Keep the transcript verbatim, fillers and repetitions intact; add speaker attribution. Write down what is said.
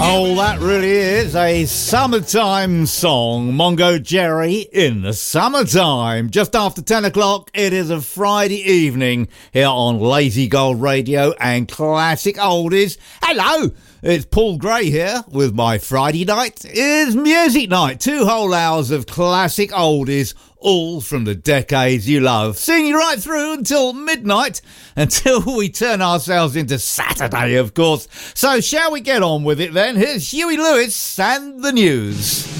Speaker 1: Oh, that really is a summertime song. Mongo Jerry in the summertime. Just after ten o'clock, it is a Friday evening here on Lazy Gold Radio and Classic Oldies. Hello, it's Paul Gray here with my Friday night is music night. Two whole hours of classic oldies, all from the decades you love. Seeing you right through until midnight, until we turn ourselves into Saturday, of course. So shall we get on with it then? Here's Huey Lewis and the news.